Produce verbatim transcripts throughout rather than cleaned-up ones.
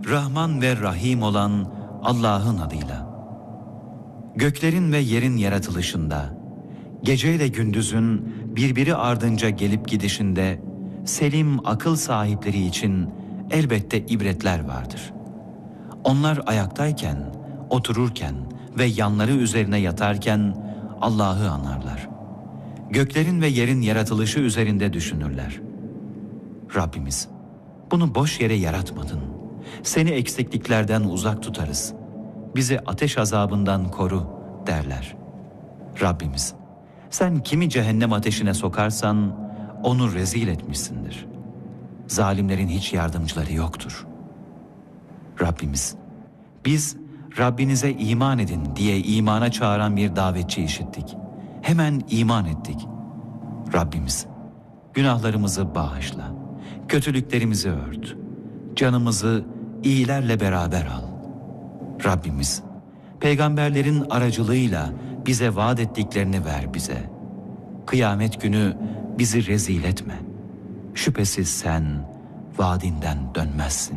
Rahman ve Rahim olan Allah'ın adıyla. Göklerin ve yerin yaratılışında, geceyle gündüzün birbiri ardınca gelip gidişinde, selim akıl sahipleri için elbette ibretler vardır. Onlar ayaktayken, otururken ve yanları üzerine yatarken Allah'ı anarlar. Göklerin ve yerin yaratılışı üzerinde düşünürler. Rabbimiz, bunu boş yere yaratmadın. Seni eksikliklerden uzak tutarız. Bizi ateş azabından koru derler. Rabbimiz, sen kimi cehennem ateşine sokarsan onu rezil etmişsindir. Zalimlerin hiç yardımcıları yoktur. Rabbimiz, biz Rabbinize iman edin diye imana çağıran bir davetçi işittik. Hemen iman ettik. Rabbimiz, günahlarımızı bağışla, kötülüklerimizi ört, canımızı iyilerle beraber al. Rabbimiz, peygamberlerin aracılığıyla bize vaat ettiklerini ver bize. Kıyamet günü bizi rezil etme. Şüphesiz sen vaadinden dönmezsin.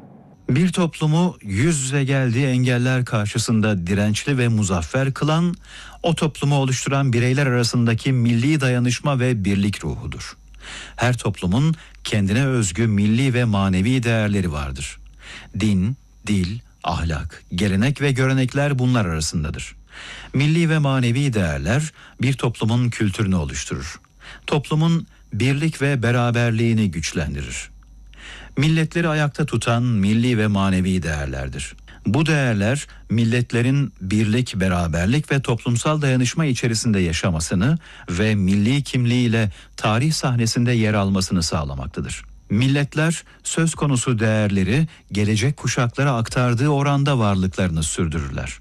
Bir toplumu yüz yüze geldiği engeller karşısında dirençli ve muzaffer kılan, o toplumu oluşturan bireyler arasındaki milli dayanışma ve birlik ruhudur. Her toplumun kendine özgü milli ve manevi değerleri vardır. Din, dil, ahlak, gelenek ve görenekler bunlar arasındadır. Milli ve manevi değerler bir toplumun kültürünü oluşturur. Toplumun birlik ve beraberliğini güçlendirir. Milletleri ayakta tutan milli ve manevi değerlerdir. Bu değerler milletlerin birlik, beraberlik ve toplumsal dayanışma içerisinde yaşamasını ve milli kimliğiyle tarih sahnesinde yer almasını sağlamaktadır. Milletler söz konusu değerleri gelecek kuşaklara aktardığı oranda varlıklarını sürdürürler.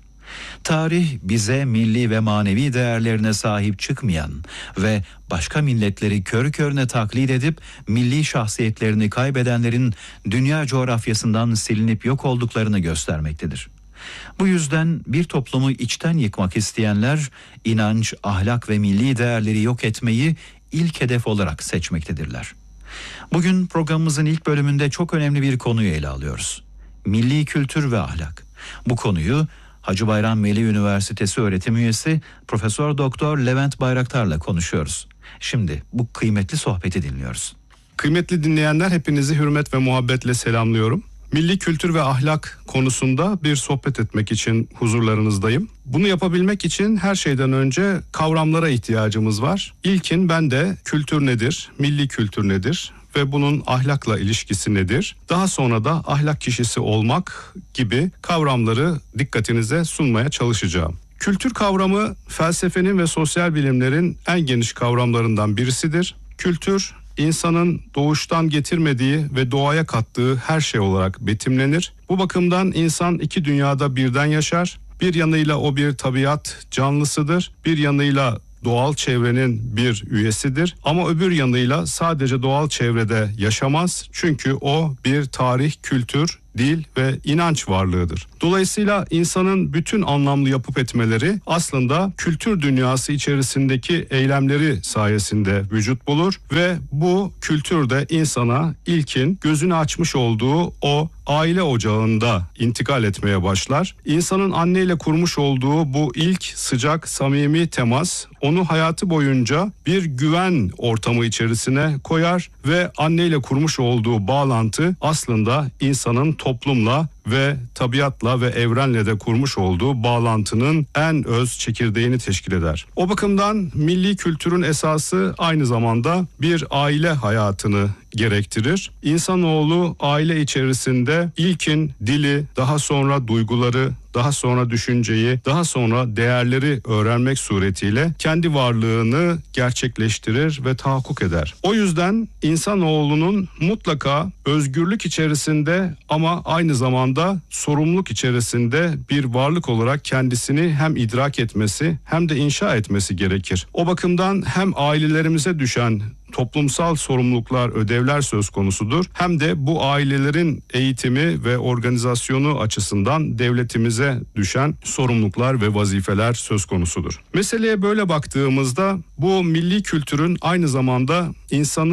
Tarih bize milli ve manevi değerlerine sahip çıkmayan ve başka milletleri körü körüne taklit edip milli şahsiyetlerini kaybedenlerin dünya coğrafyasından silinip yok olduklarını göstermektedir. Bu yüzden bir toplumu içten yıkmak isteyenler inanç, ahlak ve milli değerleri yok etmeyi ilk hedef olarak seçmektedirler. Bugün programımızın ilk bölümünde çok önemli bir konuyu ele alıyoruz. Milli kültür ve ahlak. Bu konuyu Hacı Bayram Veli Üniversitesi öğretim üyesi Profesör Doktor Levent Bayraktar'la konuşuyoruz. Şimdi bu kıymetli sohbeti dinliyoruz. Kıymetli dinleyenler, hepinizi hürmet ve muhabbetle selamlıyorum. Milli kültür ve ahlak konusunda bir sohbet etmek için huzurlarınızdayım. Bunu yapabilmek için her şeyden önce kavramlara ihtiyacımız var. İlkin ben de kültür nedir, milli kültür nedir ve bunun ahlakla ilişkisi nedir? Daha sonra da ahlak kişisi olmak gibi kavramları dikkatinize sunmaya çalışacağım. Kültür kavramı felsefenin ve sosyal bilimlerin en geniş kavramlarından birisidir. Kültür, insanın doğuştan getirmediği ve doğaya kattığı her şey olarak betimlenir. Bu bakımdan insan iki dünyada birden yaşar. Bir yanıyla o bir tabiat canlısıdır. Bir yanıyla doğal çevrenin bir üyesidir. Ama öbür yanıyla sadece doğal çevrede yaşamaz. Çünkü o bir tarih, kültür, dil ve inanç varlığıdır. Dolayısıyla insanın bütün anlamlı yapıp etmeleri aslında kültür dünyası içerisindeki eylemleri sayesinde vücut bulur ve bu kültür de insana ilkin gözünü açmış olduğu o aile ocağında intikal etmeye başlar. İnsanın anneyle kurmuş olduğu bu ilk sıcak, samimi temas onu hayatı boyunca bir güven ortamı içerisine koyar ve anneyle kurmuş olduğu bağlantı aslında insanın toplumla ve tabiatla ve evrenle de kurmuş olduğu bağlantının en öz çekirdeğini teşkil eder. O bakımdan milli kültürün esası aynı zamanda bir aile hayatını gerektirir. İnsanoğlu aile içerisinde ilkin dili, daha sonra duyguları, daha sonra düşünceyi, daha sonra değerleri öğrenmek suretiyle kendi varlığını gerçekleştirir ve tahakkuk eder. O yüzden insanoğlunun mutlaka özgürlük içerisinde ama aynı zamanda sorumluluk içerisinde bir varlık olarak kendisini hem idrak etmesi hem de inşa etmesi gerekir. O bakımdan hem ailelerimize düşen toplumsal sorumluluklar, ödevler söz konusudur. Hem de bu ailelerin eğitimi ve organizasyonu açısından devletimize düşen sorumluluklar ve vazifeler söz konusudur. Meseleye böyle baktığımızda bu milli kültürün aynı zamanda insanın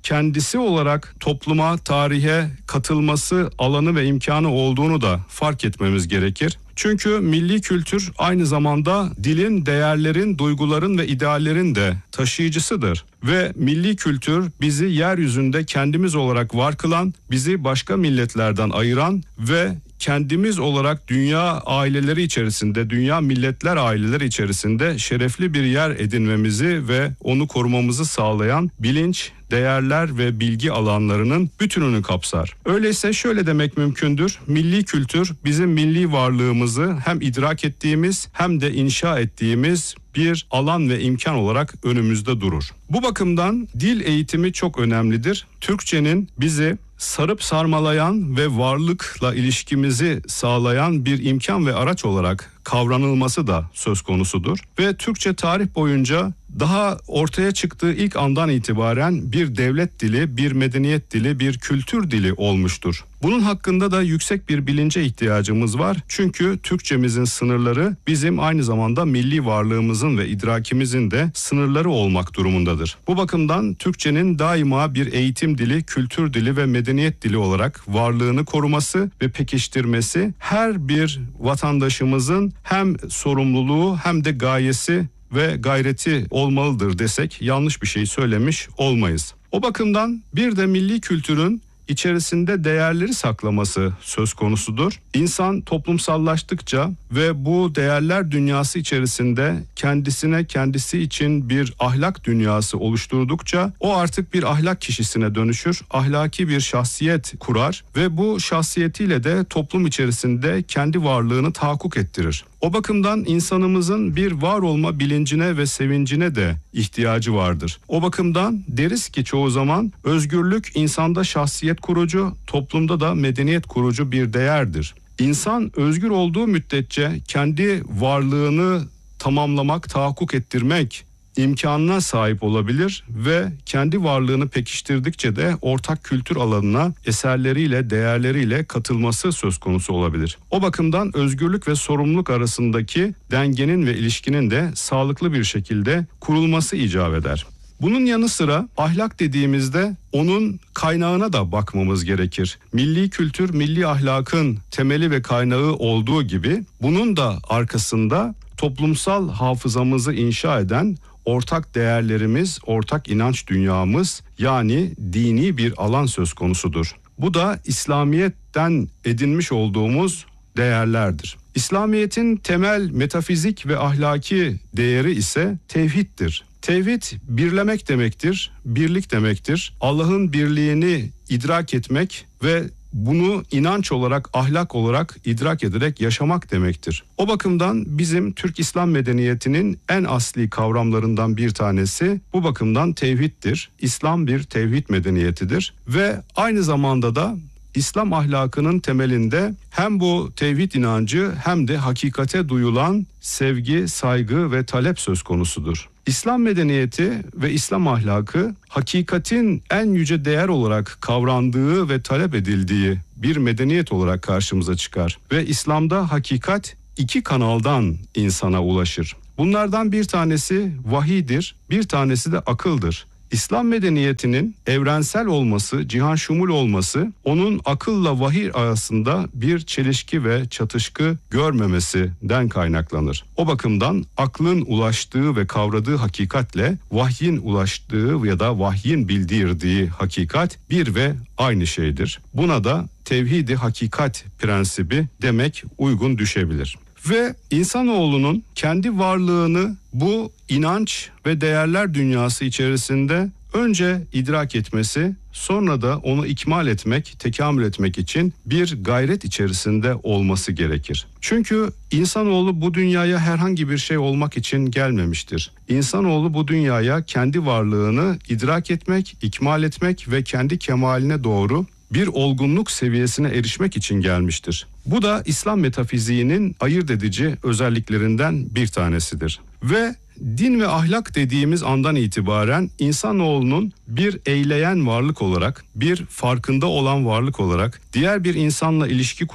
kendisi olarak topluma, tarihe katılması alanı ve imkanı olduğunu da fark etmemiz gerekir. Çünkü milli kültür aynı zamanda dilin, değerlerin, duyguların ve ideallerin de taşıyıcısıdır. Ve milli kültür bizi yeryüzünde kendimiz olarak var kılan, bizi başka milletlerden ayıran ve kendimiz olarak dünya aileleri içerisinde, dünya milletler aileleri içerisinde şerefli bir yer edinmemizi ve onu korumamızı sağlayan bilinç, değerler ve bilgi alanlarının bütününü kapsar. Öyleyse şöyle demek mümkündür. Milli kültür bizim milli varlığımızı hem idrak ettiğimiz hem de inşa ettiğimiz bir alan ve imkan olarak önümüzde durur. Bu bakımdan dil eğitimi çok önemlidir. Türkçenin bizi sarıp sarmalayan ve varlıkla ilişkimizi sağlayan bir imkan ve araç olarak kavranılması da söz konusudur. Ve Türkçe tarih boyunca daha ortaya çıktığı ilk andan itibaren bir devlet dili, bir medeniyet dili, bir kültür dili olmuştur. Bunun hakkında da yüksek bir bilince ihtiyacımız var. Çünkü Türkçemizin sınırları bizim aynı zamanda milli varlığımızın ve idrakimizin de sınırları olmak durumundadır. Bu bakımdan Türkçenin daima bir eğitim dili, kültür dili ve medeniyet dili olarak varlığını koruması ve pekiştirmesi her bir vatandaşımızın hem sorumluluğu hem de gayesi ve gayreti olmalıdır desek yanlış bir şey söylemiş olmayız. O bakımdan bir de milli kültürün içerisinde değerleri saklaması söz konusudur. İnsan toplumsallaştıkça ve bu değerler dünyası içerisinde kendisine kendisi için bir ahlak dünyası oluşturdukça o artık bir ahlak kişisine dönüşür, ahlaki bir şahsiyet kurar ve bu şahsiyetiyle de toplum içerisinde kendi varlığını tahakkuk ettirir. O bakımdan insanımızın bir var olma bilincine ve sevincine de ihtiyacı vardır. O bakımdan deriz ki çoğu zaman özgürlük insanda şahsiyet kurucu, toplumda da medeniyet kurucu bir değerdir. İnsan özgür olduğu müddetçe kendi varlığını tamamlamak, tahakkuk ettirmek imkanına sahip olabilir ve kendi varlığını pekiştirdikçe de ortak kültür alanına eserleriyle, değerleriyle katılması söz konusu olabilir. O bakımdan özgürlük ve sorumluluk arasındaki dengenin ve ilişkinin de sağlıklı bir şekilde kurulması icap eder. Bunun yanı sıra ahlak dediğimizde onun kaynağına da bakmamız gerekir. Milli kültür, milli ahlakın temeli ve kaynağı olduğu gibi bunun da arkasında toplumsal hafızamızı inşa eden ortak değerlerimiz, ortak inanç dünyamız yani dini bir alan söz konusudur. Bu da İslamiyet'ten edinmiş olduğumuz değerlerdir. İslamiyet'in temel metafizik ve ahlaki değeri ise tevhiddir. Tevhid birlemek demektir, birlik demektir. Allah'ın birliğini idrak etmek ve bunu inanç olarak, ahlak olarak idrak ederek yaşamak demektir. O bakımdan bizim Türk İslam medeniyetinin en asli kavramlarından bir tanesi bu bakımdan tevhiddir. İslam bir tevhid medeniyetidir ve aynı zamanda da İslam ahlakının temelinde hem bu tevhid inancı hem de hakikate duyulan sevgi, saygı ve talep söz konusudur. İslam medeniyeti ve İslam ahlakı hakikatin en yüce değer olarak kavrandığı ve talep edildiği bir medeniyet olarak karşımıza çıkar. Ve İslam'da hakikat iki kanaldan insana ulaşır. Bunlardan bir tanesi vahiydir, bir tanesi de akıldır. İslam medeniyetinin evrensel olması, cihan şumul olması, onun akılla vahiy arasında bir çelişki ve çatışkı görmemesinden kaynaklanır. O bakımdan aklın ulaştığı ve kavradığı hakikatle vahyin ulaştığı ya da vahyin bildirdiği hakikat bir ve aynı şeydir. Buna da tevhid-i hakikat prensibi demek uygun düşebilir. Ve insanoğlunun kendi varlığını bu inanç ve değerler dünyası içerisinde önce idrak etmesi, sonra da onu ikmal etmek, tekamül etmek için bir gayret içerisinde olması gerekir. Çünkü insanoğlu bu dünyaya herhangi bir şey olmak için gelmemiştir. İnsanoğlu bu dünyaya kendi varlığını idrak etmek, ikmal etmek ve kendi kemaline doğru bir olgunluk seviyesine erişmek için gelmiştir. Bu da İslam metafiziğinin ayırt edici özelliklerinden bir tanesidir. Ve din ve ahlak dediğimiz andan itibaren insanoğlunun bir eyleyen varlık olarak, bir farkında olan varlık olarak, diğer bir insanla ilişki kuran,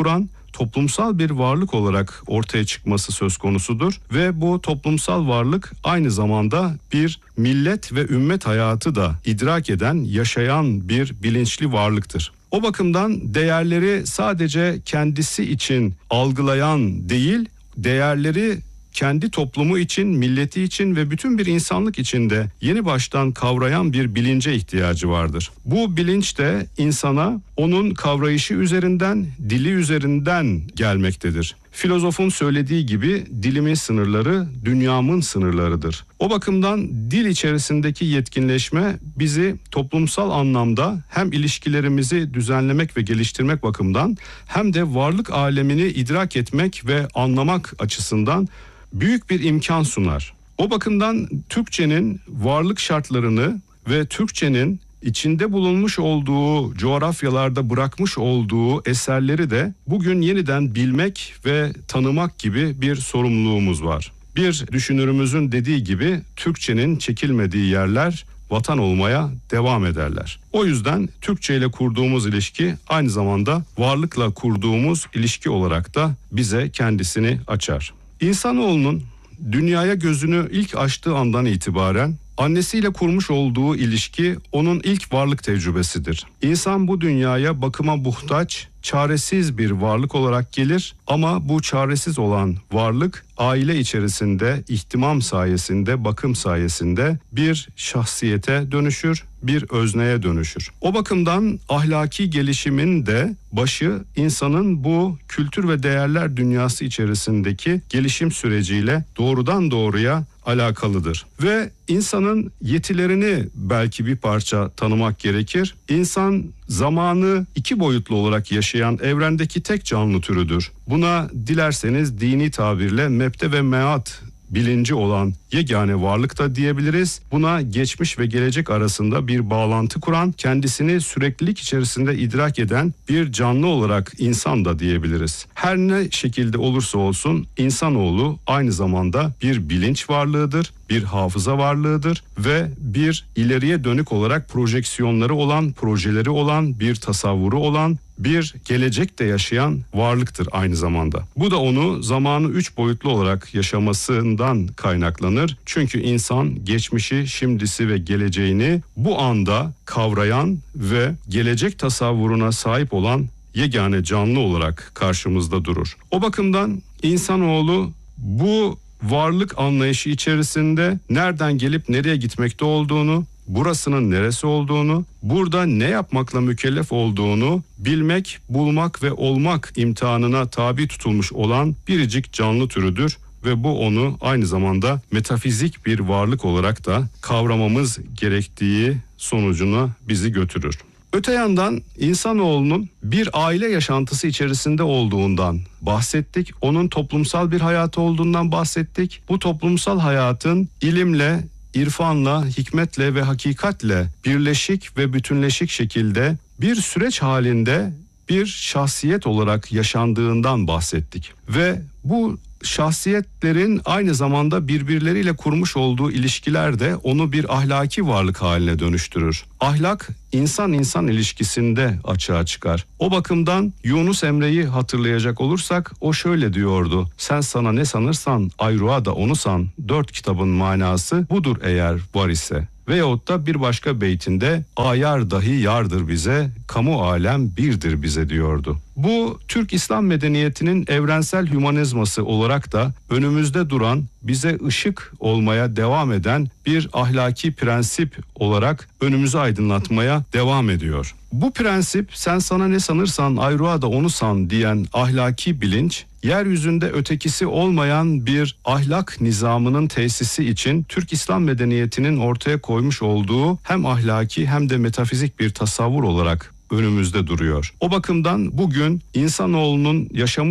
toplumsal bir varlık olarak ortaya çıkması söz konusudur ve bu toplumsal varlık aynı zamanda bir millet ve ümmet hayatı da idrak eden, yaşayan bir bilinçli varlıktır. O bakımdan değerleri sadece kendisi için algılayan değil, değerleri kendi toplumu için, milleti için ve bütün bir insanlık için de yeni baştan kavrayan bir bilince ihtiyacı vardır. Bu bilinç de insana onun kavrayışı üzerinden, dili üzerinden gelmektedir. Filozofun söylediği gibi dilimin sınırları dünyamın sınırlarıdır. O bakımdan dil içerisindeki yetkinleşme bizi toplumsal anlamda hem ilişkilerimizi düzenlemek ve geliştirmek bakımından hem de varlık alemini idrak etmek ve anlamak açısından büyük bir imkan sunar. O bakımdan Türkçenin varlık şartlarını ve Türkçenin içinde bulunmuş olduğu coğrafyalarda bırakmış olduğu eserleri de bugün yeniden bilmek ve tanımak gibi bir sorumluluğumuz var. Bir düşünürümüzün dediği gibi Türkçenin çekilmediği yerler vatan olmaya devam ederler. O yüzden Türkçe ile kurduğumuz ilişki aynı zamanda varlıkla kurduğumuz ilişki olarak da bize kendisini açar. İnsanoğlunun dünyaya gözünü ilk açtığı andan itibaren annesiyle kurmuş olduğu ilişki onun ilk varlık tecrübesidir. İnsan bu dünyaya bakıma muhtaç, çaresiz bir varlık olarak gelir ama bu çaresiz olan varlık aile içerisinde ihtimam sayesinde, bakım sayesinde bir şahsiyete dönüşür, bir özneye dönüşür. O bakımdan ahlaki gelişimin de başı insanın bu kültür ve değerler dünyası içerisindeki gelişim süreciyle doğrudan doğruya alakalıdır. Ve insanın yetilerini belki bir parça tanımak gerekir. İnsan zamanı iki boyutlu olarak yaşayan evrendeki tek canlı türüdür. Buna dilerseniz dini tabirle mebde ve meat bilinci olan yegane varlık da diyebiliriz. Buna geçmiş ve gelecek arasında bir bağlantı kuran, kendisini süreklilik içerisinde idrak eden bir canlı olarak insan da diyebiliriz. Her ne şekilde olursa olsun insanoğlu aynı zamanda bir bilinç varlığıdır, bir hafıza varlığıdır ve bir ileriye dönük olarak projeksiyonları olan, projeleri olan, bir tasavvuru olan, bir gelecekte yaşayan varlıktır aynı zamanda. Bu da onu zamanı üç boyutlu olarak yaşamasından kaynaklanır. Çünkü insan geçmişi, şimdisi ve geleceğini bu anda kavrayan ve gelecek tasavvuruna sahip olan yegane canlı olarak karşımızda durur. O bakımdan insanoğlu bu varlık anlayışı içerisinde nereden gelip nereye gitmekte olduğunu, burasının neresi olduğunu, burada ne yapmakla mükellef olduğunu bilmek, bulmak ve olmak imtihanına tabi tutulmuş olan biricik canlı türüdür ve bu onu aynı zamanda metafizik bir varlık olarak da kavramamız gerektiği sonucuna bizi götürür. Öte yandan insanoğlunun bir aile yaşantısı içerisinde olduğundan bahsettik. Onun toplumsal bir hayatı olduğundan bahsettik. Bu toplumsal hayatın ilimle, irfanla, hikmetle ve hakikatle birleşik ve bütünleşik şekilde bir süreç halinde bir şahsiyet olarak yaşandığından bahsettik. Ve bu şahsiyetlerin aynı zamanda birbirleriyle kurmuş olduğu ilişkiler de onu bir ahlaki varlık haline dönüştürür. Ahlak insan-insan ilişkisinde açığa çıkar. O bakımdan Yunus Emre'yi hatırlayacak olursak o şöyle diyordu: sen sana ne sanırsan ayrığa da onu san, dört kitabın manası budur eğer var ise. Veyahut da bir başka beytinde ayar dahi yardır bize, kamu alem birdir bize diyordu. Bu Türk İslam medeniyetinin evrensel hümanizması olarak da önümüzde duran, bize ışık olmaya devam eden bir ahlaki prensip olarak önümüzü aydınlatmaya devam ediyor. Bu prensip sen sana ne sanırsan ayrığa da onu san diyen ahlaki bilinç, yeryüzünde ötekisi olmayan bir ahlak nizamının tesisi için Türk İslam medeniyetinin ortaya koymuş olduğu hem ahlaki hem de metafizik bir tasavvur olarak önümüzde duruyor. O bakımdan bugün insanoğlunun yaşamı